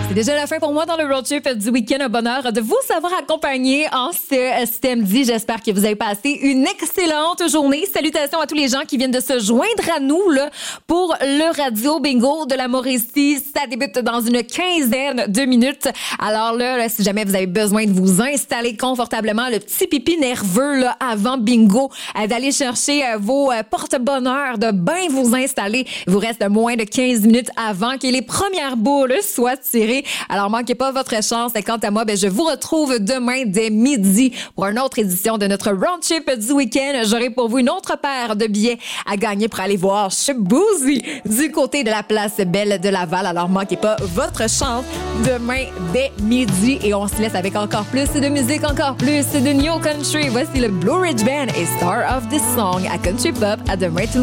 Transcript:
C'est déjà la fin pour moi dans le road trip du week-end. Un bonheur de vous savoir accompagné en ce samedi. J'espère que vous avez passé une excellente journée. Salutations à tous les gens qui viennent de se joindre à nous là, pour le Radio Bingo de la Mauricie. Ça débute dans une quinzaine de minutes. Alors là, si jamais vous avez besoin de vous installer confortablement, le petit pipi nerveux là, avant bingo, d'aller chercher vos porte-bonheur, de bien vous installer. Il vous reste moins de 15 minutes avant que les premières boules soient tirées. Alors, manquez pas votre chance. Et quant à moi, je vous retrouve demain dès midi pour une autre édition de notre road trip du week-end. J'aurai pour vous une autre paire de billets à gagner pour aller voir Shaboozey du côté de la place Belle de Laval. Alors, manquez pas votre chance demain dès midi. Et on se laisse avec encore plus de musique, encore plus de New Country. Voici le Blue Ridge Band et Star of the Song à Country Pop. À demain tout